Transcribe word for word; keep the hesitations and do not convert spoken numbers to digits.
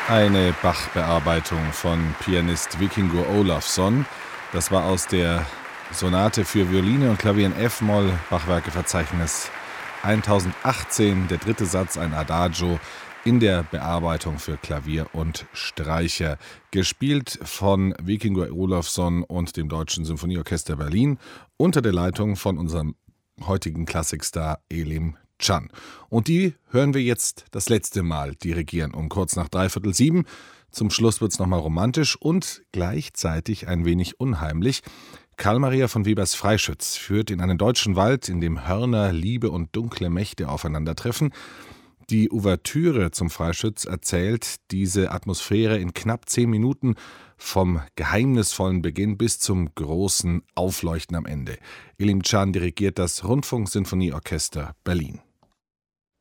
Eine Bach-Bearbeitung von Pianist Víkingur Ólafsson. Das war aus der Sonate für Violine und Klavier in F-Moll, Bachwerkeverzeichnis tausendachtzehn, der dritte Satz, ein Adagio in der Bearbeitung für Klavier und Streicher. Gespielt von Víkingur Ólafsson und dem Deutschen Symphonieorchester Berlin unter der Leitung von unserem heutigen Klassikstar Elim Can. Und die hören wir jetzt das letzte Mal dirigieren um kurz nach dreiviertel sieben. Zum Schluss wird es nochmal romantisch und gleichzeitig ein wenig unheimlich. Karl Maria von Webers Freischütz führt in einen deutschen Wald, in dem Hörner, Liebe und dunkle Mächte aufeinandertreffen. Die Ouvertüre zum Freischütz erzählt diese Atmosphäre in knapp zehn Minuten vom geheimnisvollen Beginn bis zum großen Aufleuchten am Ende. Elim Can dirigiert das Rundfunksinfonieorchester Berlin.